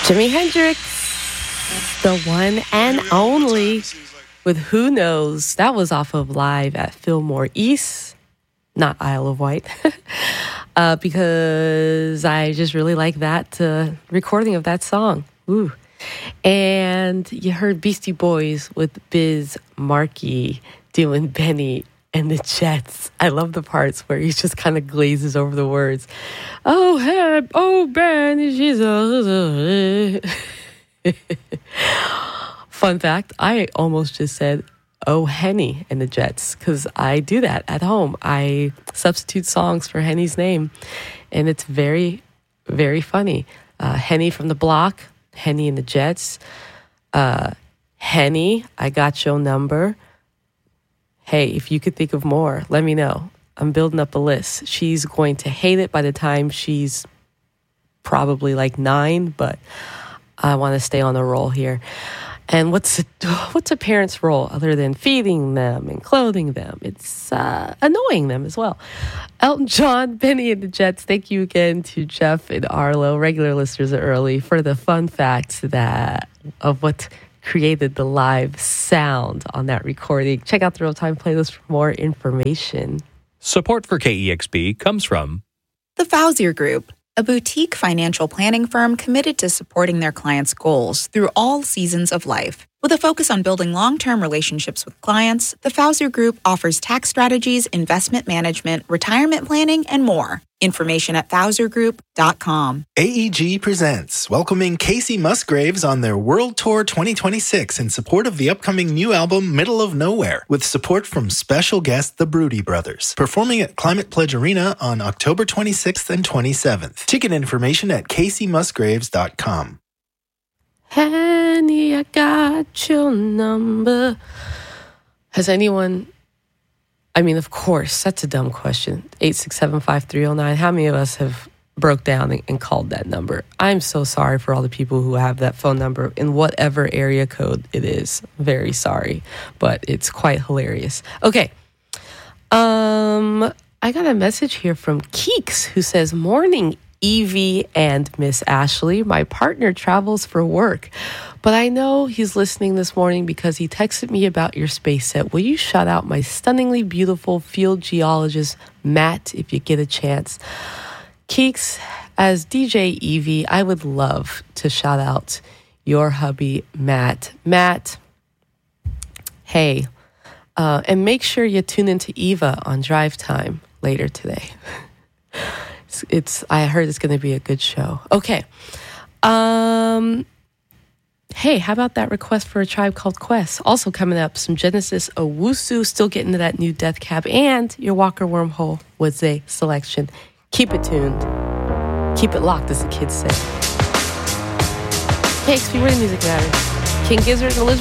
Jimi Hendrix, the one and only, with Who Knows. That was off of Live at Fillmore East, not Isle of Wight, because I just really like that recording of that song. Ooh. And you heard Beastie Boys with Biz Markie doing Benny and the Jets. I love the parts where he just kind of glazes over the words. Oh, hey, oh, Benny, Jesus. Fun fact, I almost just said, oh, Henny and the Jets, because I do that at home. I substitute songs for Henny's name, and it's very, very funny. Henny from the Block, Henny and the Jets. Henny, I got your number. Hey, if you could think of more, let me know. I'm building up a list. She's going to hate it by the time she's probably like 9, but I want to stay on the roll here. And what's a parent's role other than feeding them and clothing them? It's annoying them as well. Elton John, Benny and the Jets. Thank you again to Jeff and Arlo, regular listeners early, for the fun facts of what created the live sound on that recording. Check out the Real-Time playlist for more information. Support for KEXP comes from The Fauzier Group, a boutique financial planning firm committed to supporting their clients' goals through all seasons of life. With a focus on building long-term relationships with clients, the Fauzier Group offers tax strategies, investment management, retirement planning, and more. Information at FauzierGroup.com. AEG presents welcoming Casey Musgraves on their World Tour 2026 in support of the upcoming new album Middle of Nowhere, with support from special guest the Broody Brothers, performing at Climate Pledge Arena on October 26th and 27th. Ticket information at CaseyMusgraves.com. Henny, I got your number. Has anyone... I mean, of course, that's a dumb question. 867-5309. How many of us have broke down and called that number? I'm so sorry for all the people who have that phone number in whatever area code it is. Very sorry, but it's quite hilarious. Okay. I got a message here from Keeks who says, "Morning, Evie and Miss Ashley. My partner travels for work, but I know he's listening this morning because he texted me about your space set. Will you shout out my stunningly beautiful field geologist, Matt, if you get a chance?" Keeks, as DJ Evie, I would love to shout out your hubby, Matt. Matt, hey, and make sure you tune into Eva on Drive Time later today. I heard it's going to be a good show. Okay. Hey, how about that request for A Tribe Called Quest? Also coming up, some Genesis Owusu, still getting to that new Death Cab, and your Walker Wormhole was a selection. Keep it tuned. Keep it locked, as the kids say. KXP, where the music matters. King Gizzard and Elizabeth